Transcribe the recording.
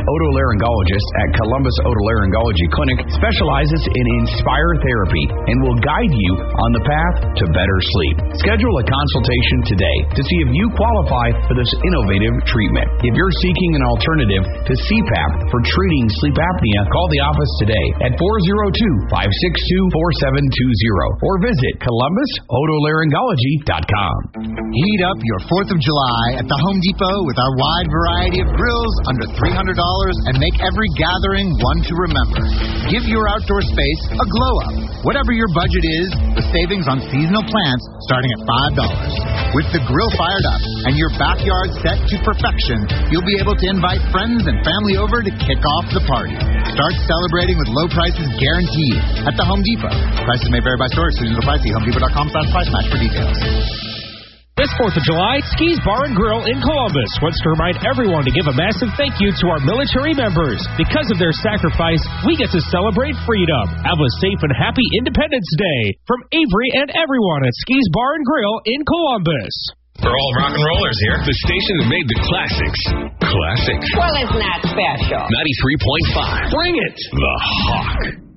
otolaryngologist at Columbus Otolaryngology Clinic specializes in Inspire therapy and will guide you on the path to better sleep. Schedule a consultation today to see if you qualify for this innovative treatment. If you're seeking an alternative to CPAP for treating sleep apnea, call the office today at 402-562-4720 or visit ColumbusOtolaryngology.com. Heat up your 4th of July at the Home Depot with our wide variety of grills under $300 and make every gathering one to remember. Give your outdoor space a glow up. Whatever your budget is, the savings on seasonal plants starting at $5. With the grill fired up and your backyard set to perfection, you'll be able to invite friends and family over to kick off the party. Start celebrating with low prices guaranteed at the Home Depot. Prices may vary by store. Seasonal price. See HomeDepot.com/price match for details. This 4th of July, Ski's Bar and Grill in Columbus wants to remind everyone to give a massive thank you to our military members. Because of their sacrifice, we get to celebrate freedom. Have a safe and happy Independence Day from Avery and everyone at Ski's Bar and Grill in Columbus. For all rock and rollers here, the station that made the classics classic. Well, isn't that special? 93.5. Bring it! The Hawk.